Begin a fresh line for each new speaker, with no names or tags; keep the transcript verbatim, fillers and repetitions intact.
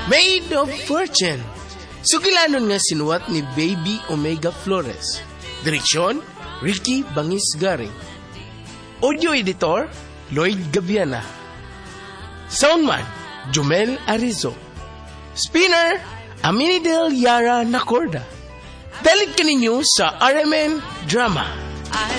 Made of Fortune. Sugilanon nga sinuwat ni Baby Omega Flores. Direksyon, Ricky Bangis Garing. Audio editor, Lloyd Gaviana. Soundman, Jumel Arizo. Spinner, Aminidel Yara Nacorda. Dalit kaninyo sa R M N Drama.